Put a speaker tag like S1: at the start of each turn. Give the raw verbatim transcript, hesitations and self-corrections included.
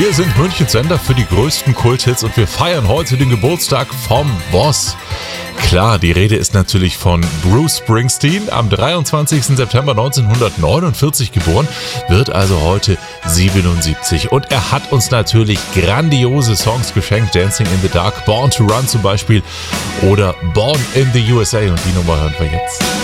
S1: Wir sind Münchens Sender für die größten Kulthits und wir feiern heute den Geburtstag vom Boss. Klar, die Rede ist natürlich von Bruce Springsteen, am dreiundzwanzigsten September neunzehnhundertneunundvierzig geboren, wird also heute siebenundsiebzig. Und er hat uns natürlich grandiose Songs geschenkt, Dancing in the Dark, Born to Run zum Beispiel oder Born in the U S A. Und die Nummer hören wir jetzt.